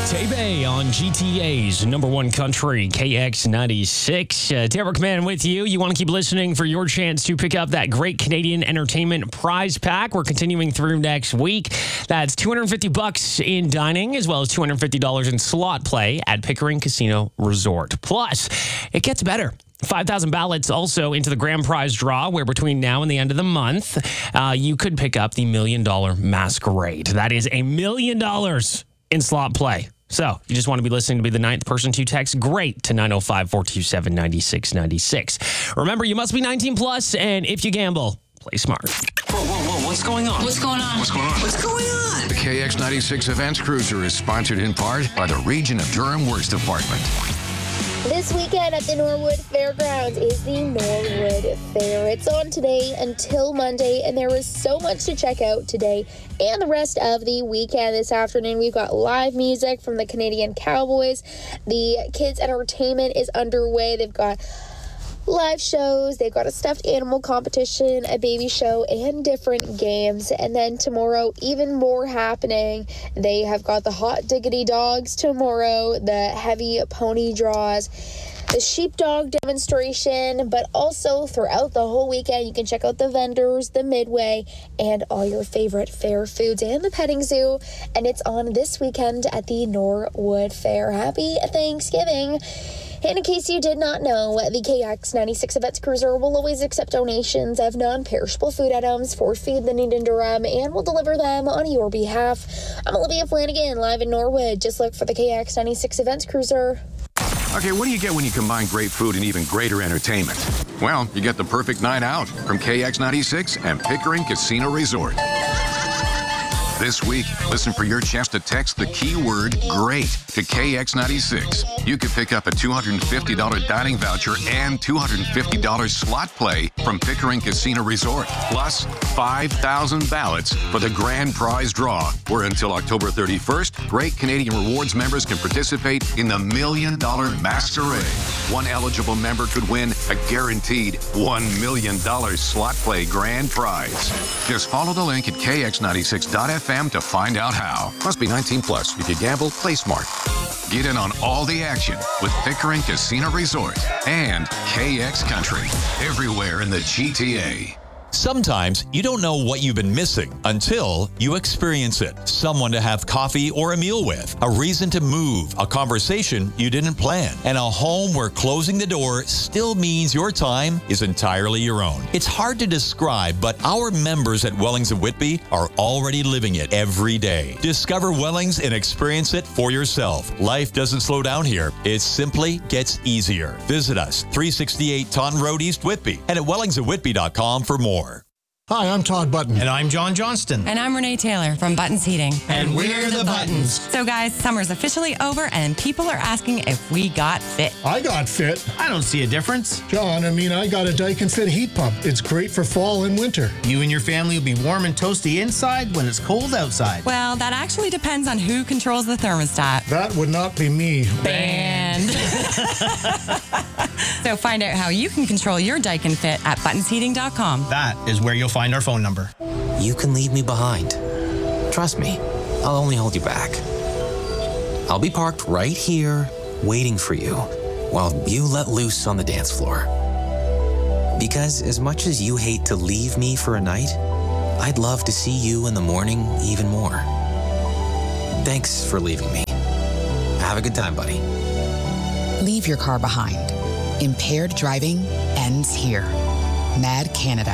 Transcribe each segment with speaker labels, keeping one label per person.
Speaker 1: Tay-Bay on GTA's number one country, KX96. Derek Man with you. You want to keep listening for your chance to pick up that great Canadian entertainment prize pack. We're continuing through next week. That's $250 in dining, as well as $250 in slot play at Pickering Casino Resort. Plus, it gets better. 5,000 ballots also into the grand prize draw, where between now and the end of the month, you could pick up the $1 Million Masquerade. That is $1 million in slot play. So you just want to be listening to be the ninth person to text GREAT to 905-427-9696. Remember, you must be 19 plus, and if you gamble, play smart.
Speaker 2: Whoa, what's going on?
Speaker 3: What's going on?
Speaker 2: What's going on?
Speaker 3: What's going on?
Speaker 2: The KX96 Events Cruiser is sponsored in part by the Region of Durham Works Department.
Speaker 4: This weekend at the Norwood Fairgrounds is the Norwood Fair. It's on today until Monday, and there is so much to check out today and the rest of the weekend. This afternoon, we've got live music from the Canadian Cowboys. The kids' entertainment is underway. They've got live shows, they've got a stuffed animal competition, a baby show, and different games. And then tomorrow, even more happening. They have got the hot diggity dogs tomorrow, the heavy pony draws, the sheepdog demonstration, but also throughout the whole weekend, you can check out the vendors, the Midway, and all your favorite fair foods and the petting zoo. And it's on this weekend at the Norwood Fair. Happy Thanksgiving. And in case you did not know, the KX96 Events Cruiser will always accept donations of non-perishable food items for Feed the Need in Durham and will deliver them on your behalf. I'm Olivia Flanagan, live in Norwood. Just look for the KX96 Events Cruiser.
Speaker 2: Okay, what do you get when you combine great food and even greater entertainment? Well, you get the perfect night out from KX96 and Pickering Casino Resort. This week, listen for your chance to text the keyword GREAT to KX96. You could pick up a $250 dining voucher and $250 slot play from Pickering Casino Resort, plus 5,000 ballots for the grand prize draw, where until October 31st, Great Canadian Rewards members can participate in the $1 Million Masquerade. One eligible member could win a guaranteed $1 million slot play grand prize. Just follow the link at kx96.fm to find out how. Must be 19 plus. If you gamble, play smart. Get in on all the action with Pickering Casino Resort and KX Country. Everywhere in the GTA.
Speaker 5: Sometimes you don't know what you've been missing until you experience it. Someone to have coffee or a meal with, a reason to move, a conversation you didn't plan, and a home where closing the door still means your time is entirely your own. It's hard to describe, but our members at Wellings of Whitby are already living it every day. Discover Wellings and experience it for yourself. Life doesn't slow down here. It simply gets easier. Visit us, 368 Taunton Road, East Whitby, and at wellingsofwhitby.com for more.
Speaker 6: Hi, I'm Todd Button.
Speaker 7: And I'm John Johnston.
Speaker 8: And I'm Renee Taylor from Buttons Heating.
Speaker 7: And we're the Buttons.
Speaker 8: So guys, summer's officially over and people are asking if we got fit.
Speaker 6: I got fit.
Speaker 7: I don't see a difference.
Speaker 6: John, I got a Daikin Fit heat pump. It's great for fall and winter.
Speaker 7: You and your family will be warm and toasty inside when it's cold outside.
Speaker 8: Well, that actually depends on who controls the thermostat.
Speaker 6: That would not be me.
Speaker 8: Banned. So find out how you can control your Daikin Fit at buttonsheating.com.
Speaker 7: That is where you'll find our phone number.
Speaker 9: You can leave me behind. Trust me, I'll only hold you back. I'll be parked right here, waiting for you, while you let loose on the dance floor. Because as much as you hate to leave me for a night, I'd love to see you in the morning even more. Thanks for leaving me. Have a good time, buddy.
Speaker 10: Leave your car behind. Impaired driving ends here. Mad Canada.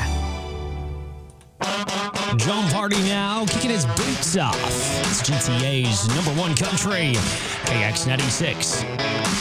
Speaker 1: John Party now, kicking his boots off. It's GTA's number one country, KX96.